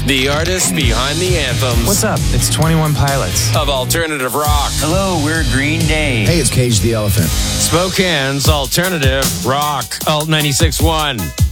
The artists behind the anthems. What's up? It's 21 Pilots. Of alternative rock. Hello, we're Green Day. Hey, it's Cage the Elephant. Spokane's alternative rock. Alt 96.1.